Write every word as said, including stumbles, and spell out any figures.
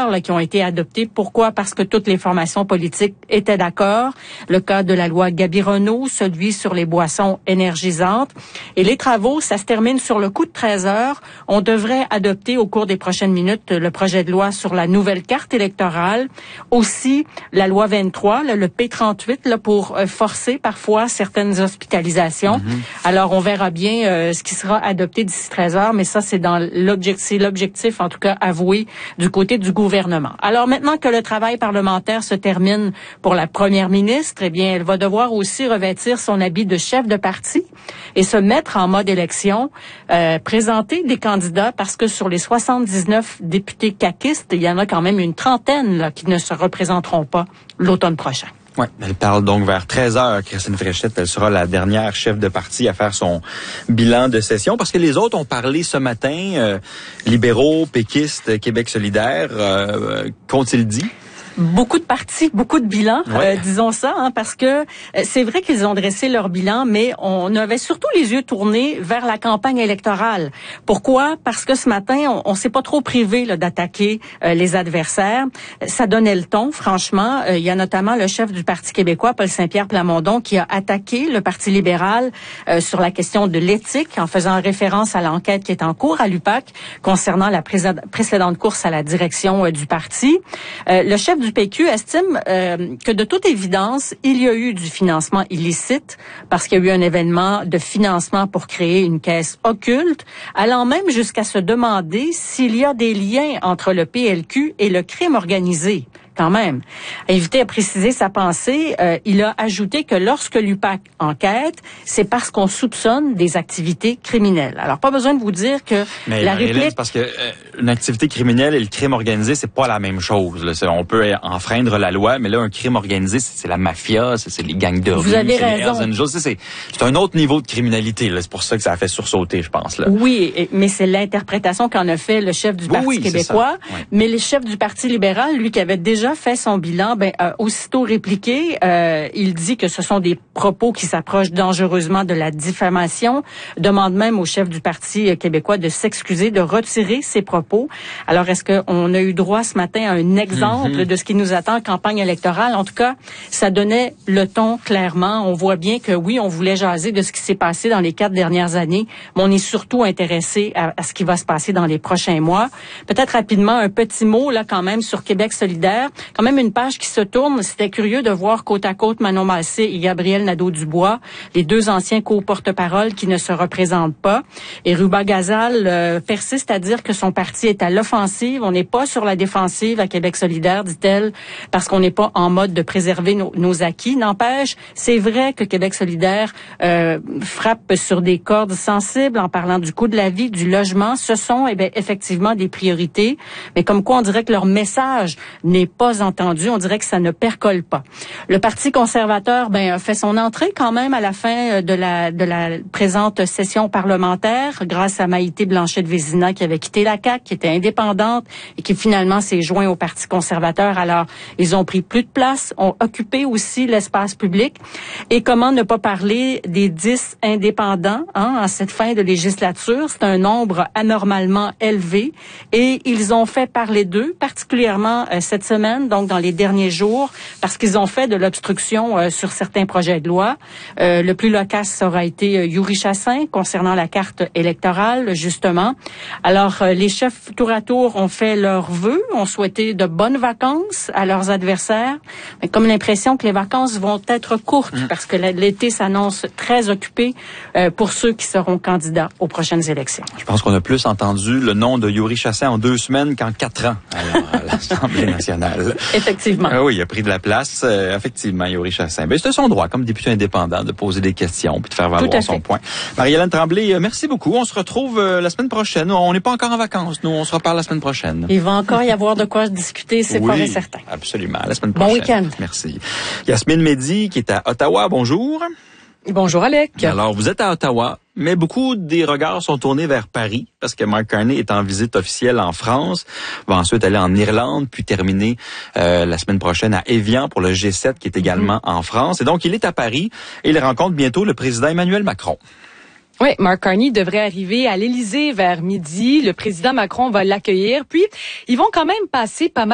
majeurs là, qui ont été adoptés. Pourquoi? Parce que toutes les formations politiques étaient d'accord. Le cas de la loi Gabironneau, celui sur les boissons énergisantes. Et les travaux, ça se termine sur le coup de treize heures. On devrait adopter au cours des prochaines minutes le projet de loi sur la nouvelle carte électorale. Aussi, la loi vingt-trois, là, le P trente-huit, là, pour euh, forcer parfois certaines hospitalisations. Mm-hmm. Alors, on verra bien euh, ce qui sera adopté d'ici treize heures, mais ça, c'est dans l'objectif, l'objectif, en tout cas, avoué du côté du gouvernement. Alors, maintenant que le travail parlementaire se termine pour la première ministre, eh bien, elle va devoir aussi revêtir son habit de chef de parti et se mettre en mode élection, euh, présenter des candidats, parce que sur les soixante-dix-neuf députés caquistes, il y en a quand même une trentaine là, qui ne se représenteront pas l'automne prochain. Oui, elle parle donc vers treize heures, Christine Fréchette. Elle sera la dernière chef de parti à faire son bilan de session, parce que les autres ont parlé ce matin, euh, libéraux, péquistes, Québec solidaire. Euh, qu'ont-ils dit? Beaucoup de partis, beaucoup de bilans, ouais. euh, disons ça, hein, parce que euh, c'est vrai qu'ils ont dressé leur bilan, mais on avait surtout les yeux tournés vers la campagne électorale. Pourquoi? Parce que ce matin, on, on s'est pas trop privé là, d'attaquer euh, les adversaires. Ça donnait le ton, franchement. Euh, il y a notamment le chef du Parti québécois, Paul Saint-Pierre Plamondon, qui a attaqué le Parti libéral euh, sur la question de l'éthique, en faisant référence à l'enquête qui est en cours à l'U P A C concernant la pré- précédente course à la direction euh, du parti. Euh, le chef du P Q estime euh, que de toute évidence, il y a eu du financement illicite parce qu'il y a eu un événement de financement pour créer une caisse occulte, allant même jusqu'à se demander s'il y a des liens entre le P L Q et le crime organisé. Quand même. Invité à préciser sa pensée, euh, il a ajouté que lorsque l'U P A C enquête, c'est parce qu'on soupçonne des activités criminelles. Alors, pas besoin de vous dire que mais la réplique... Hélène, parce que euh, une activité criminelle et le crime organisé, c'est pas la même chose. Là. On peut enfreindre la loi, mais là, un crime organisé, c'est, c'est la mafia, c'est, c'est les gangs de rue, vous avez c'est raison. les Hells Angels. C'est, c'est un autre niveau de criminalité. Là. C'est pour ça que ça a fait sursauter, je pense. Là. Oui, mais c'est l'interprétation qu'en a fait le chef du Parti oui, québécois. Oui. Mais le chef du Parti libéral, lui, qui avait déjà fait son bilan, ben euh, aussitôt répliqué, euh, il dit que ce sont des propos qui s'approchent dangereusement de la diffamation, demande même au chef du Parti québécois de s'excuser, de retirer ses propos. Alors, est-ce qu'on a eu droit ce matin à un exemple mm-hmm. de ce qui nous attend en campagne électorale? En tout cas, ça donnait le ton clairement. On voit bien que oui, on voulait jaser de ce qui s'est passé dans les quatre dernières années, mais on est surtout intéressé à, à ce qui va se passer dans les prochains mois. Peut-être rapidement un petit mot là quand même sur Québec solidaire. Quand même une page qui se tourne. C'était curieux de voir côte à côte Manon Massé et Gabriel Nadeau-Dubois, les deux anciens co-porte-parole qui ne se représentent pas. Et Ruba Gazal euh, persiste à dire que son parti est à l'offensive. On n'est pas sur la défensive à Québec solidaire, dit-elle, parce qu'on n'est pas en mode de préserver nos, nos acquis. N'empêche, c'est vrai que Québec solidaire euh, frappe sur des cordes sensibles en parlant du coût de la vie, du logement. Ce sont eh bien, effectivement des priorités, mais comme quoi on dirait que leur message n'est pas entendu. On dirait que ça ne percole pas. Le Parti conservateur ben, a fait son entrée quand même à la fin de la, de la présente session parlementaire grâce à Maïté Blanchet-Vézina qui avait quitté la C A Q, qui était indépendante et qui finalement s'est joint au Parti conservateur. Alors, ils ont pris plus de place, ont occupé aussi l'espace public. Et comment ne pas parler des dix indépendants hein, en cette fin de législature? C'est un nombre anormalement élevé et ils ont fait parler d'eux, particulièrement euh, cette semaine, donc dans les derniers jours, parce qu'ils ont fait de l'obstruction euh, sur certains projets de loi. Euh, le plus loquace aura été euh, Yuri Chassin concernant la carte électorale, justement. Alors, euh, les chefs tour à tour ont fait leurs vœux, ont souhaité de bonnes vacances à leurs adversaires, mais comme l'impression que les vacances vont être courtes, mmh. parce que l'été s'annonce très occupé euh, pour ceux qui seront candidats aux prochaines élections. Je pense qu'on a plus entendu le nom de Yuri Chassin en deux semaines qu'en quatre ans alors, à l'Assemblée nationale. Effectivement. Euh, oui, il a pris de la place, euh, effectivement, Yuri Chassin. Ben, c'était son droit, comme député indépendant, de poser des questions puis de faire valoir son point. Marie-Hélène Tremblay, euh, merci beaucoup. On se retrouve euh, la semaine prochaine. On n'est pas encore en vacances, nous. On se reparle la semaine prochaine. Il va encore y avoir de quoi discuter, c'est oui, pas et certain. Absolument. La semaine prochaine. Bon week-end. Merci. Yasmine Mehdi, qui est à Ottawa. Bonjour. Bonjour, Alec. Alors, vous êtes à Ottawa, mais beaucoup des regards sont tournés vers Paris, parce que Mark Carney est en visite officielle en France, va ensuite aller en Irlande, puis terminer euh, la semaine prochaine à Évian pour le G sept, qui est également mm-hmm. en France. Et donc, il est à Paris, et il rencontre bientôt le président Emmanuel Macron. Oui, Mark Carney devrait arriver à l'Élysée vers midi. Le président Macron va l'accueillir, puis ils vont quand même passer pas mal